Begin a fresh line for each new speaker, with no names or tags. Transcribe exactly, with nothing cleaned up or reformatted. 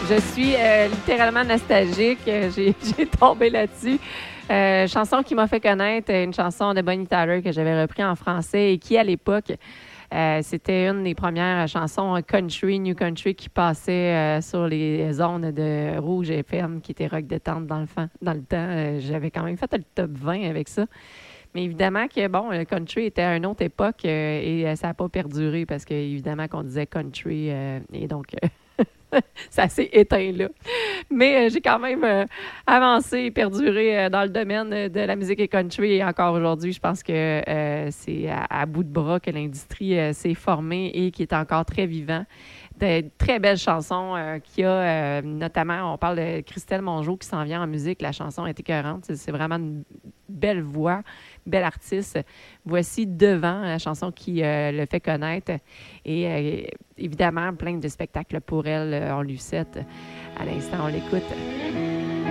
Je suis euh, littéralement nostalgique. J'ai, j'ai tombé là-dessus. Euh, chanson qui m'a fait connaître, une chanson de Bonnie Tyler que j'avais repris en français et qui, à l'époque, euh, c'était une des premières chansons country, new country, qui passait euh, sur les ondes de Rouge F M, qui était rock détente dans le, fan, dans le temps. Euh, j'avais quand même fait le top vingt avec ça. Mais évidemment que, bon, le country était à une autre époque euh, et euh, ça n'a pas perduré parce qu'évidemment qu'on disait country euh, et donc... Euh, ça s'est éteint là. Mais euh, j'ai quand même euh, avancé et perduré euh, dans le domaine de la musique et country. Et encore aujourd'hui, je pense que euh, c'est à, à bout de bras que l'industrie euh, s'est formée et qui est encore très vivant. De très belles chansons euh, qu'il y a, euh, notamment, on parle de Christelle Mongeau qui s'en vient en musique. La chanson est écœurante. C'est, c'est vraiment une belle voix, belle artiste. Voici Devant, la chanson qui euh, le fait connaître. Et euh, évidemment, plein de spectacles pour elle en Lucette. À l'instant, on l'écoute.